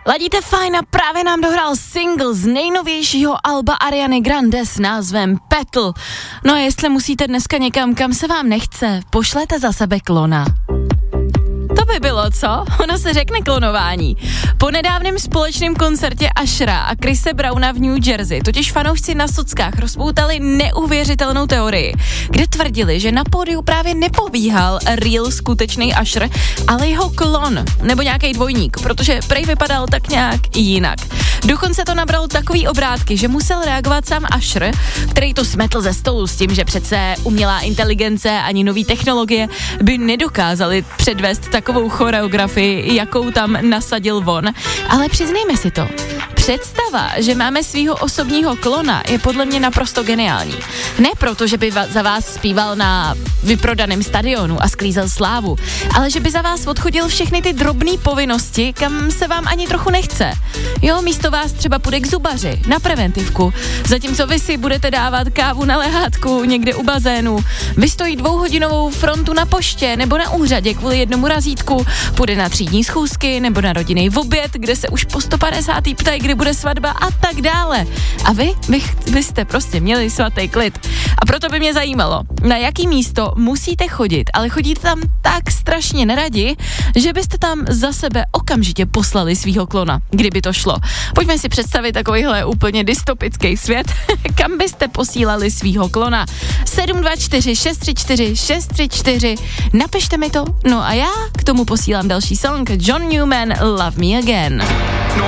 Ladíte fajn a právě nám dohrál single z nejnovějšího alba Ariany Grande s názvem Petal. No a jestli musíte dneska někam, kam se vám nechce, pošlete za sebe klona. To by bylo, co? Ono se řekne klonování. Po nedávném společném koncertě Ushera a Chrise Browna v New Jersey totiž fanoušci na sockách rozpoutali neuvěřitelnou teorii, kde tvrdili, že na pódiu právě nepobíhal real skutečný Usher, ale jeho klon, nebo nějaký dvojník, protože prej vypadal tak nějak jinak. Dokonce to nabralo takový obrátky, že musel reagovat sám Usher, který to smetl ze stolu s tím, že přece umělá inteligence ani nový technologie by nedokázali předvést takovou choreografii, jakou tam nasadil on. Ale přiznejme si to, představa, že máme svýho osobního klona, je podle mě naprosto geniální. Ne proto, že by za vás zpíval na vyprodaném stadionu a sklízel slávu, ale že by za vás odchodil všechny ty drobné povinnosti, kam se vám ani trochu nechce. Jo, místo vás třeba půjde k zubaři, na preventivku, zatímco vy si budete dávat kávu na lehátku někde u bazénu, vystojí 2hodinovou frontu na poště nebo na úřadě kvůli jednomu razítku, půjde na třídní schůzky nebo na rodinný oběd, kde se už po 150. ptají, kdy bude svatba a tak dále. A vy byste prostě měli svatý klid. A proto by mě zajímalo, na jaký místo musíte chodit, ale chodíte tam tak strašně neradi, že byste tam za sebe okamžitě poslali svýho klona, kdyby to šlo. Pojďme si představit takovýhle úplně dystopický svět, kam byste posílali svýho klona. 724 634 634, napište mi to, no a já k tomu posílám další song John Newman, Love Me Again.